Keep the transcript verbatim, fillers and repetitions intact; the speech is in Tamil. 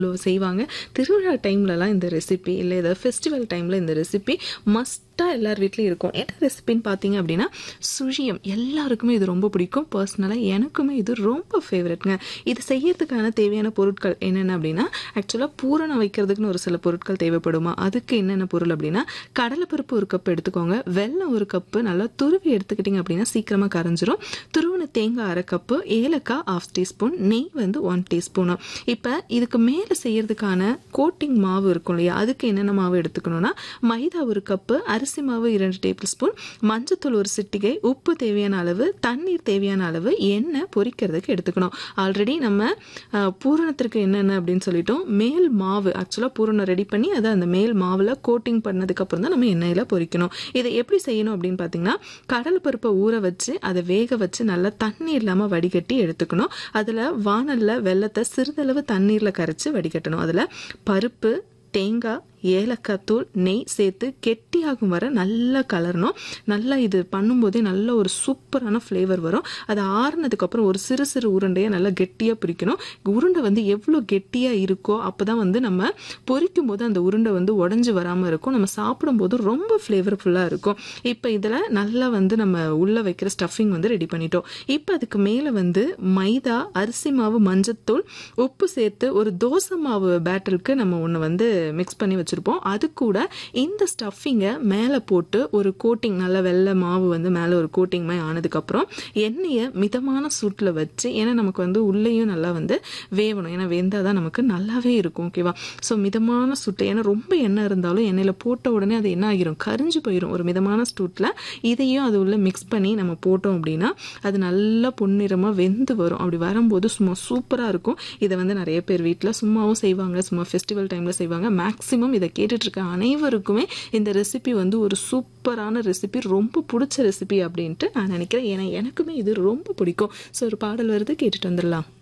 செய்வாங்க. திருவிழா டைம்லலாம் இந்த ரெசிபி இல்லை ஏதாவது ஃபெஸ்டிவல் டைமில் இந்த ரெசிபி மஸ்ட்டாக எல்லார் வீட்லேயும் இருக்கும். என்ன ரெசிபின்னு பார்த்தீங்க அப்படின்னா சுழியம். எல்லாருக்குமே இது ரொம்ப பிடிக்கும். பர்சனலாக எனக்குமே இது ரொம்ப ஃபேவரட்ங்க. இது செய்யறதுக்கான தேவையான பொருட்கள் என்னென்ன அப்படின்னா, ஆக்சுவலாக பூரணம் வைக்கிறதுக்குன்னு ஒரு சில பொருட்கள் தேவைப்படுமா. அதுக்கு என்னென்ன பொருள் அப்படின்னா, கடலைப்பருப்பு ஒரு கப் எடுத்துக்கோங்க, வெல்லம் ஒரு கப்பு நல்லா துருவி எடுத்துக்கிட்டிங்க அப்படின்னா சீக்கிரமாக கரைஞ்சிரும், துருவின தேங்காய் அரை கப்பு, ஏலக்காய் ஆஃப் டீஸ்பூன், நெய் வந்து ஒன் டீஸ்பூனு. இப்போ இதுக்கு மேலே செய்யறதுக்கான கோட்டிங் மாவு இருக்கும் இல்லையா, அதுக்கு என்னென்ன மாவு எடுத்துக்கணும்னா, மைதா ஒரு கப்பு, அரிசி மாவு இரண்டு டேபிள் ஸ்பூன், மஞ்சத்தூள் ஒரு சிட்டிகை, உப்பு தேவையான அளவு, தண்ணீர் தேவையான அளவு, எண்ணெய் பொரிக்கிறதுக்கு எடுத்துக்கணும். ஆல்ரெடி நம்ம பூரணத்திற்கு என்னென்ன அப்படின்னு சொல்லிட்டோம். மேல் மாவு ஆக்சுவலாக பூரணம் ரெடி பண்ணி அதை அந்த மேல் மாவில் கோட்டிங் பண்ணதுக்கு அப்புறம் தான் நம்ம எண்ணெயில் பொரிக்கணும். இதை எப்படி செய்யணும் அப்படின்னு பார்த்தீங்கன்னா, கடலை பருப்பை ஊற வச்சு அதை வேக வச்சு நல்லா தண்ணி இல்லாமல் வடிகட்டி எடுத்துக்கணும். அதில் வானல்ல வெல்லத்தை சிறிதளவு தண்ணீரில் கரைச்சி வடிகட்டணும். அதில் பருப்பு, தேங்காய், ஏலக்காய் தூள், நெய் சேர்த்து கெட்டியாகும் வர நல்லா கலரணும். நல்லா இது பண்ணும்போதே நல்ல ஒரு சூப்பரான ஃப்ளேவர் வரும். அது ஆறுனதுக்கப்புறம் ஒரு சிறு சிறு உருண்டையை நல்லா கெட்டியாக பிரிக்கணும். உருண்டை வந்து எவ்வளோ கெட்டியாக இருக்கோ அப்போ தான் வந்து நம்ம பொரிக்கும் போது அந்த உருண்டை வந்து உடஞ்சி வராமல் இருக்கும். நம்ம சாப்பிடும்போது ரொம்ப ஃப்ளேவர்ஃபுல்லாக இருக்கும். இப்போ இதில் நல்லா வந்து நம்ம உள்ளே வைக்கிற ஸ்டஃபிங் வந்து ரெடி பண்ணிட்டோம். இப்போ அதுக்கு மேலே வந்து மைதா, அரிசி மாவு, மஞ்சத்தூள், உப்பு சேர்த்து ஒரு தோசை மாவு பேட்டருக்கு நம்ம ஒன்று வந்து மிக்ஸ் பண்ணி வச்சு வச்சிருப்போம். அது கூட இந்த ஸ்டஃபிங்கை மேலே போட்டு ஒரு கோட்டிங், நல்ல வெள்ளை மாவு வந்து மேலே ஒரு கோட்டிங் மாதிரி ஆனதுக்கப்புறம் எண்ணெயை மிதமான சூட்டில் வச்சு, ஏன்னா நமக்கு வந்து உள்ளேயும் நல்லா வந்து வேவணும், ஏன்னா வெந்தால் தான் நமக்கு நல்லாவே இருக்கும். ஓகேவா? ஸோ மிதமான சூட்டில், ஏன்னா ரொம்ப எண்ணெய் இருந்தாலும் எண்ணெயில் போட்ட உடனே அது என்ன ஆகிரும், கரிஞ்சு போயிடும். ஒரு மிதமான சூட்டில் இதையும் அது உள்ள மிக்ஸ் பண்ணி நம்ம போட்டோம் அப்படின்னா அது நல்லா பொன்னிறமாக வெந்து வரும். அப்படி வரும்போது சும்மா சூப்பராக இருக்கும். இதை வந்து நிறைய பேர் வீட்டில் சும்மாவும் செய்வாங்க, சும்மா ஃபெஸ்டிவல் டைமில் செய்வாங்க. மேக்ஸிமம் இதை கேட்டுட்டு இருக்க அனைவருக்குமே இந்த ரெசிபி வந்து ஒரு சூப்பரான ரெசிபி, ரொம்ப பிடிச்ச ரெசிபி அப்படின்ட்டு நான் நினைக்கிறேன். ஏன்னா எனக்குமே இது ரொம்ப பிடிக்கும். ஸோ ஒரு பாடல் வருது, கேட்டுட்டு வந்துடலாம்.